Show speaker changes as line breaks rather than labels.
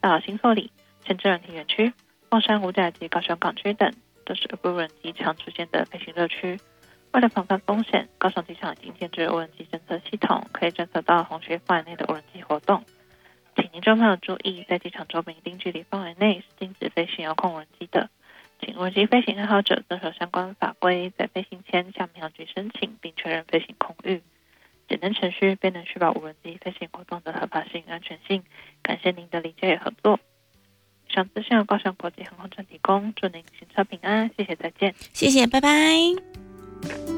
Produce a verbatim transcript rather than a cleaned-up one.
到新作里、前镇软体园区、凤山五甲及高雄港区等，都是无人机常出现的飞行热区。为了防范风险，高雄机场已经建置无人机侦测系统，可以侦测到红区范围内的无人机活动。请听众朋友注意，在机场周边一定距离范围内是禁止飞行遥控无人机的。请无人机飞行爱好者遵守相关法规，在飞行前向民航局申请并确认飞行空域。简单程序便能确保无人机飞行活动的合法性、安全性。感谢您的理解与合作。以上资讯由高雄国际航空站提供，祝您行车平安，谢谢，再见。
谢谢，拜拜。